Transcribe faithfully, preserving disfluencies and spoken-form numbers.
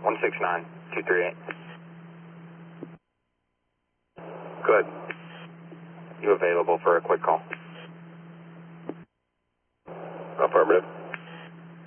one six nine two three eight. Good. You available for a quick call? Affirmative.